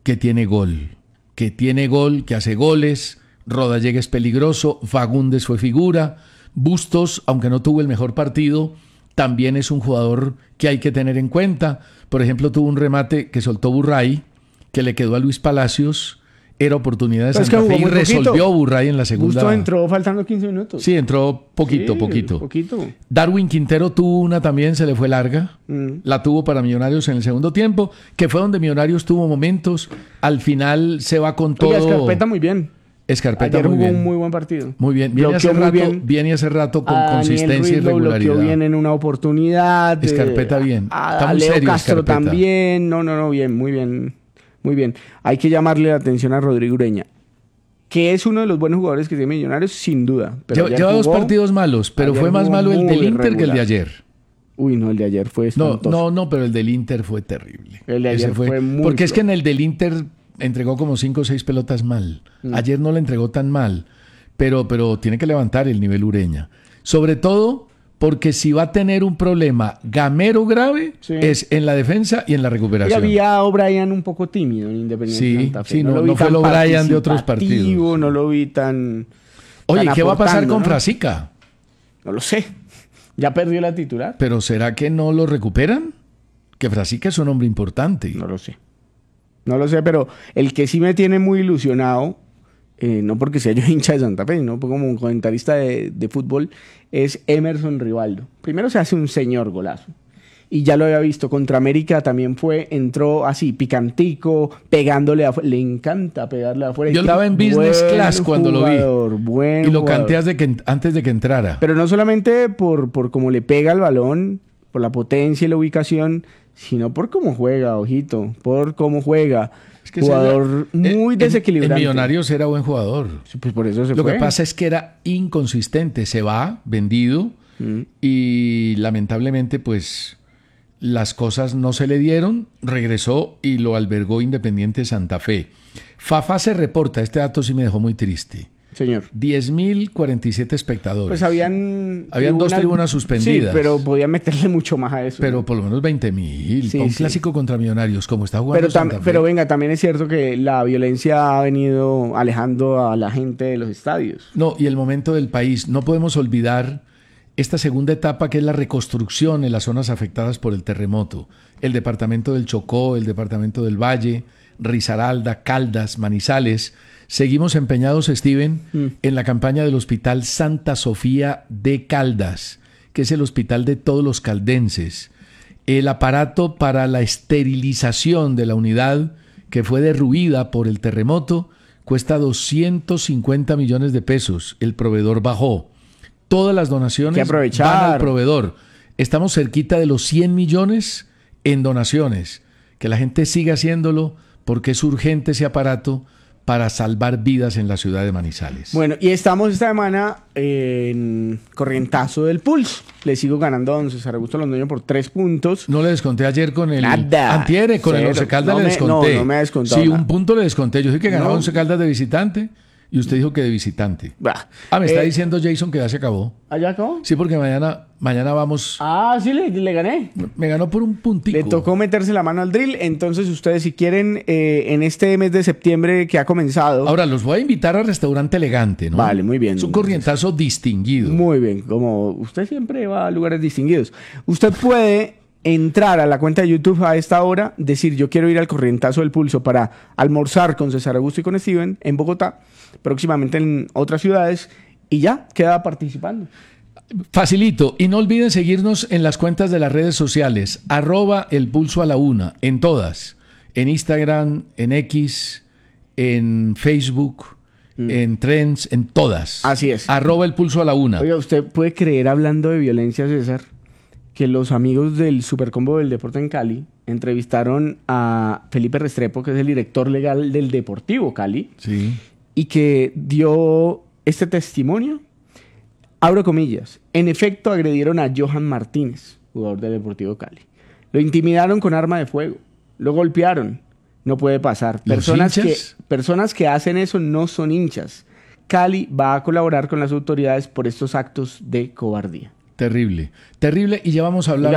que tiene gol, que hace goles. Rodallega es peligroso, Fagundes fue figura, Bustos, aunque no tuvo el mejor partido, también es un jugador que hay que tener en cuenta. Por ejemplo, tuvo un remate que soltó Burray, que le quedó a Luis Palacios, era oportunidad de Santa Fe y resolvió Burray en la segunda. Bustos entró faltando 15 minutos. Sí, entró poquito. Darwin Quintero tuvo una también, se le fue larga. La tuvo para Millonarios en el segundo tiempo, que fue donde Millonarios tuvo momentos. Al final se va con todo. Oiga, Escarpeta muy bien. Escarpeta ayer muy jugó bien. un muy buen partido. Muy bien. Viene hace rato con consistencia y regularidad. Bloqueó bien en una oportunidad. Escarpeta bien. Está muy Leo serio, Castro Escarpeta. También. No, bien, muy bien. Muy bien. Hay que llamarle la atención a Rodrigo Ureña, que es uno de los buenos jugadores que tiene Millonarios, sin duda. Pero lleva dos partidos malos, pero fue más malo el del Inter que el de ayer. Uy, no, el de ayer fue espantoso. No, pero el del Inter fue terrible. El de ayer fue muy porque es que en el del Inter entregó como 5 o 6 pelotas mal. Ayer no le entregó tan mal, pero tiene que levantar el nivel Ureña. Sobre todo porque si va a tener un problema gamero grave, es en la defensa y en la recuperación. Y había a O'Brien un poco tímido en Independiente Santa Fe. Sí, no fue el O'Brien de otros partidos. No lo vi tan... Oye, ¿qué va a pasar con Frasica? No lo sé. Ya perdió la titular. ¿Pero será que no lo recuperan? Que Frasica es un hombre importante. No lo sé, pero el que sí me tiene muy ilusionado, no porque sea yo hincha de Santa Fe, sino como un comentarista de fútbol, es Emerson Rivaldo. Primero se hace un señor golazo. Y ya lo había visto, contra América también entró así, picantico, pegándole le encanta pegarle afuera. Yo estaba en Business Class cuando lo vi. Y lo canté antes de que entrara. Pero no solamente por cómo le pega el balón, por la potencia y la ubicación, sino por cómo juega, ojito, por cómo juega. Es que jugador muy desequilibrante. En Millonarios era buen jugador. Sí, pues por eso se fue. Lo que pasa es que era inconsistente. Se va, vendido, y lamentablemente, pues, las cosas no se le dieron. Regresó y lo albergó Independiente Santa Fe. Fafa se reporta, este dato sí me dejó muy triste. Señor. 10.047 espectadores. Pues habían 2 tribunas suspendidas. Sí, pero podían meterle mucho más a eso. Pero por lo menos 20.000. Sí, un clásico contra Millonarios, como está jugando Santa Fe. Pero venga, también es cierto que la violencia ha venido alejando a la gente de los estadios. No, y el momento del país. No podemos olvidar esta segunda etapa, que es la reconstrucción en las zonas afectadas por el terremoto. El departamento del Chocó, el departamento del Valle, Risaralda, Caldas, Manizales. Seguimos empeñados, Steven, en la campaña del Hospital Santa Sofía de Caldas, que es el hospital de todos los caldenses. El aparato para la esterilización de la unidad, que fue derruida por el terremoto, cuesta 250 millones de pesos. El proveedor bajó. Todas las donaciones van al proveedor. Estamos cerquita de los 100 millones en donaciones. Que la gente siga haciéndolo porque es urgente ese aparato para salvar vidas en la ciudad de Manizales. Bueno, y estamos esta semana en corrientazo del Pulso. Le sigo ganando a don César Augusto Londoño por 3 puntos. No le desconté ayer con el... Nada. Antier, con el Once Caldas le desconté. No me ha descontado. Sí, un punto le desconté. Yo dije que ganaba Once Caldas de visitante y usted dijo que de visitante. Me está diciendo Jason que ya se acabó. ¿Ya acabó? Sí, porque mañana vamos... Sí, le gané. Me ganó por un puntico. Le tocó meterse la mano al drill. Entonces ustedes, si quieren, en este mes de septiembre que ha comenzado... Ahora, los voy a invitar al restaurante Elegante, ¿no? Vale, muy bien. Es un corrientazo distinguido. Muy bien. Como usted siempre va a lugares distinguidos. Usted puede entrar a la cuenta de YouTube a esta hora, decir yo quiero ir al corrientazo del Pulso para almorzar con César Augusto y con Steven en Bogotá, próximamente en otras ciudades, y ya queda participando. Facilito. Y no olviden seguirnos en las cuentas de las redes sociales, @elpulsoalauna, en todas. En Instagram, en X, en Facebook, en Trends, en todas. Así es. @elpulsoalauna. Oiga, ¿usted puede creer, hablando de violencia, César, que los amigos del Supercombo del Deporte en Cali entrevistaron a Felipe Restrepo, que es el director legal del Deportivo Cali, sí, y que dio este testimonio? Abro comillas. En efecto, agredieron a Johan Martínez, jugador del Deportivo Cali. Lo intimidaron con arma de fuego. Lo golpearon. No puede pasar. Personas que hacen eso no son hinchas. Cali va a colaborar con las autoridades por estos actos de cobardía. Terrible. Terrible. Y ya vamos a hablar